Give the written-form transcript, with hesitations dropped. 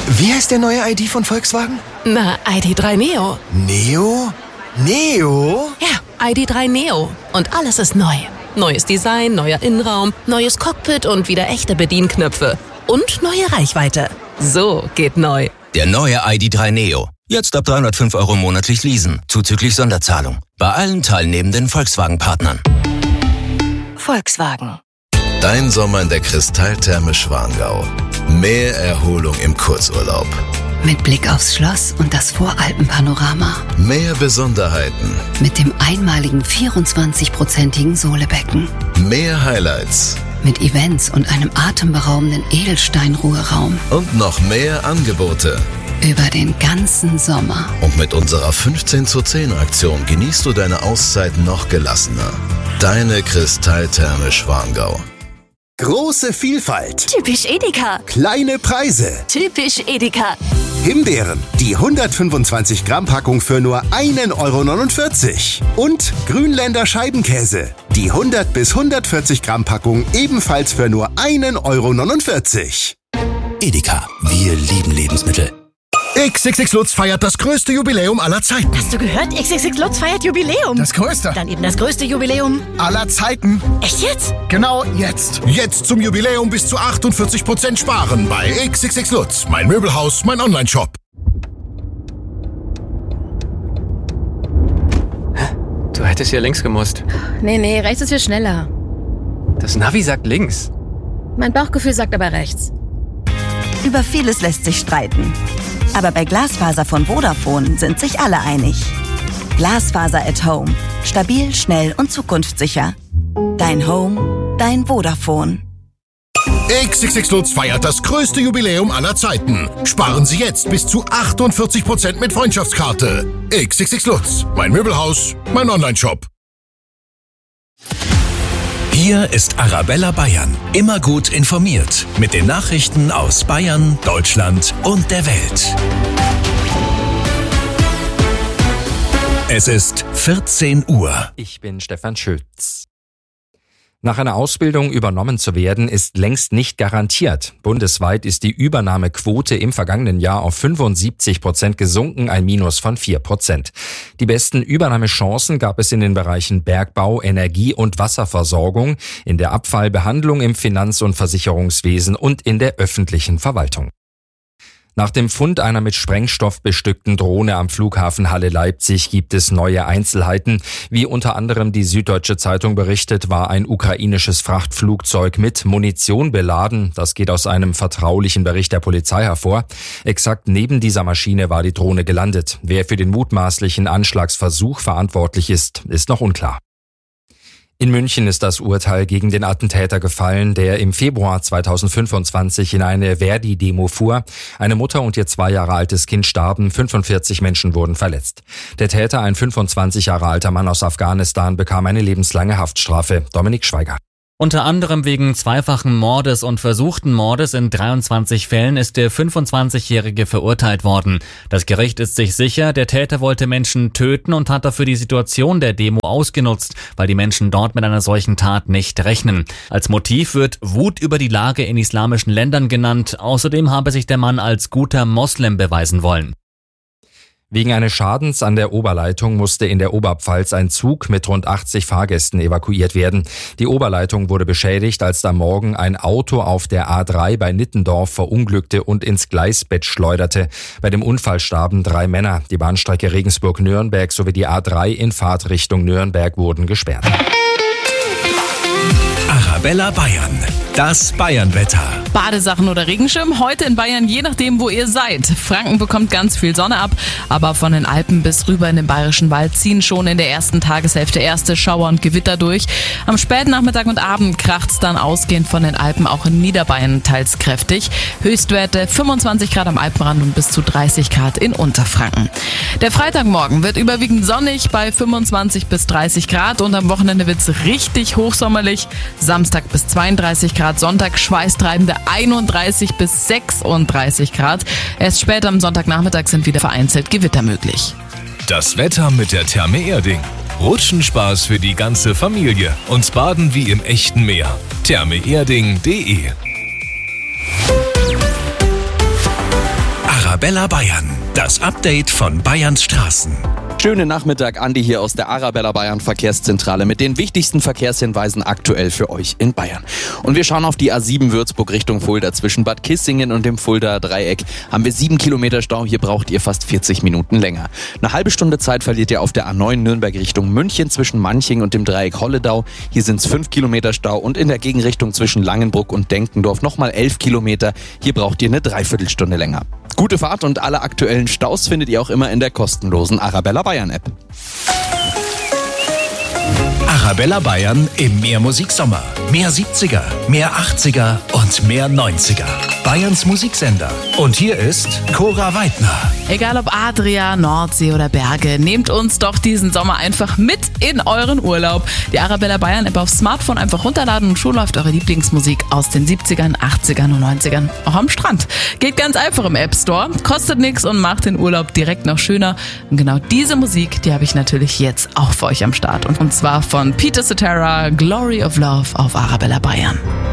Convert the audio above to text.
Wie heißt der neue ID von Volkswagen? Na, ID.3 Neo. Neo? Neo? Ja, ID.3 Neo. Und alles ist neu. Neues Design, neuer Innenraum, neues Cockpit und wieder echte Bedienknöpfe. Und neue Reichweite. So geht neu. Der neue ID.3 Neo. Jetzt ab 305 € monatlich leasen, zuzüglich Sonderzahlung. Bei allen teilnehmenden Volkswagen-Partnern. Volkswagen. Dein Sommer in der Kristalltherme Schwangau. Mehr Erholung im Kurzurlaub. Mit Blick aufs Schloss und das Voralpenpanorama. Mehr Besonderheiten. Mit dem einmaligen 24-prozentigen Sohlebecken. Mehr Highlights. Mit Events und einem atemberaubenden Edelsteinruheraum. Und noch mehr Angebote. Über den ganzen Sommer. Und mit unserer 15:10 genießt du deine Auszeit noch gelassener. Deine Kristalltherme Schwangau. Große Vielfalt. Typisch Edeka. Kleine Preise. Typisch Edeka. Himbeeren, die 125 Gramm Packung für nur 1,49 €. Und Grünländer Scheibenkäse, die 100 bis 140 Gramm Packung ebenfalls für nur 1,49 €. Edeka, wir lieben Lebensmittel. XXX Lutz feiert das größte Jubiläum aller Zeiten. Hast du gehört? XXX Lutz feiert Jubiläum. Das größte. Dann eben das größte Jubiläum Aller Zeiten. Echt jetzt? Genau jetzt. Jetzt zum Jubiläum bis zu 48% sparen bei XXX Lutz. Mein Möbelhaus, mein Onlineshop. Du hättest hier links gemusst. Nee, rechts ist viel schneller. Das Navi sagt links. Mein Bauchgefühl sagt aber rechts. Über vieles lässt sich streiten. Aber bei Glasfaser von Vodafone sind sich alle einig. Glasfaser at Home. Stabil, schnell und zukunftssicher. Dein Home, dein Vodafone. XXX Lutz feiert das größte Jubiläum aller Zeiten. Sparen Sie jetzt bis zu 48% mit Freundschaftskarte. XXX Lutz. Mein Möbelhaus, mein Onlineshop. Hier ist Arabella Bayern. Immer gut informiert. Mit den Nachrichten aus Bayern, Deutschland und der Welt. Es ist 14 Uhr. Ich bin Stefan Schütz. Nach einer Ausbildung übernommen zu werden, ist längst nicht garantiert. Bundesweit ist die Übernahmequote im vergangenen Jahr auf 75% gesunken, ein Minus von 4%. Die besten Übernahmechancen gab es in den Bereichen Bergbau, Energie und Wasserversorgung, in der Abfallbehandlung, im Finanz- und Versicherungswesen und in der öffentlichen Verwaltung. Nach dem Fund einer mit Sprengstoff bestückten Drohne am Flughafen Halle-Leipzig gibt es neue Einzelheiten. Wie unter anderem die Süddeutsche Zeitung berichtet, war ein ukrainisches Frachtflugzeug mit Munition beladen. Das geht aus einem vertraulichen Bericht der Polizei hervor. Exakt neben dieser Maschine war die Drohne gelandet. Wer für den mutmaßlichen Anschlagsversuch verantwortlich ist, ist noch unklar. In München ist das Urteil gegen den Attentäter gefallen, der im Februar 2025 in eine Verdi-Demo fuhr. Eine Mutter und ihr 2 Jahre altes Kind starben, 45 Menschen wurden verletzt. Der Täter, ein 25 Jahre alter Mann aus Afghanistan, bekam eine lebenslange Haftstrafe. Dominik Schweiger. Unter anderem wegen zweifachen Mordes und versuchten Mordes in 23 Fällen ist der 25-Jährige verurteilt worden. Das Gericht ist sich sicher, der Täter wollte Menschen töten und hat dafür die Situation der Demo ausgenutzt, weil die Menschen dort mit einer solchen Tat nicht rechnen. Als Motiv wird Wut über die Lage in islamischen Ländern genannt. Außerdem habe sich der Mann als guter Moslem beweisen wollen. Wegen eines Schadens an der Oberleitung musste in der Oberpfalz ein Zug mit rund 80 Fahrgästen evakuiert werden. Die Oberleitung wurde beschädigt, als am Morgen ein Auto auf der A3 bei Nittendorf verunglückte und ins Gleisbett schleuderte. Bei dem Unfall starben 3 Männer. Die Bahnstrecke Regensburg-Nürnberg sowie die A3 in Fahrtrichtung Nürnberg wurden gesperrt. Arabella Bayern. Das Bayernwetter. Badesachen oder Regenschirm heute in Bayern, je nachdem, wo ihr seid. Franken bekommt ganz viel Sonne ab, aber von den Alpen bis rüber in den Bayerischen Wald ziehen schon in der ersten Tageshälfte erste Schauer und Gewitter durch. Am späten Nachmittag und Abend kracht's dann ausgehend von den Alpen auch in Niederbayern teils kräftig. Höchstwerte 25 Grad am Alpenrand und bis zu 30 Grad in Unterfranken. Der Freitagmorgen wird überwiegend sonnig bei 25 bis 30 Grad und am Wochenende wird's richtig hochsommerlich. Samstag bis 32 Grad, Sonntag schweißtreibende 31 bis 36 Grad. Erst später am Sonntagnachmittag sind wieder vereinzelt Gewitter möglich. Das Wetter mit der Therme Erding. Rutschenspaß für die ganze Familie und Baden wie im echten Meer. thermeerding.de Arabella Bayern, das Update von Bayerns Straßen. Schönen Nachmittag, Andi hier aus der Arabella Bayern Verkehrszentrale mit den wichtigsten Verkehrshinweisen aktuell für euch in Bayern. Und wir schauen auf die A7 Würzburg Richtung Fulda. Zwischen Bad Kissingen und dem Fuldaer Dreieck haben wir 7 Kilometer Stau. Hier braucht ihr fast 40 Minuten länger. Eine halbe Stunde Zeit verliert ihr auf der A9 Nürnberg Richtung München zwischen Manching und dem Dreieck Holledau. Hier sind es 5 Kilometer Stau und in der Gegenrichtung zwischen Langenbruck und Denkendorf nochmal 11 Kilometer. Hier braucht ihr eine Dreiviertelstunde länger. Gute Fahrt und alle aktuellen Staus findet ihr auch immer in der kostenlosen Arabella Bayern App. Arabella Bayern im Mehr Musiksommer. Mehr 70er, mehr 80er und mehr 90er. Bayerns Musiksender. Und hier ist Cora Weidner. Egal ob Adria, Nordsee oder Berge, nehmt uns doch diesen Sommer einfach mit in euren Urlaub. Die Arabella Bayern App aufs Smartphone einfach runterladen und schon läuft eure Lieblingsmusik aus den 70ern, 80ern und 90ern auch am Strand. Geht ganz einfach im App Store, kostet nichts und macht den Urlaub direkt noch schöner. Und genau diese Musik, die habe ich natürlich jetzt auch für euch am Start. Und zwar von Peter Cetera, Glory of Love auf Arabella Bayern.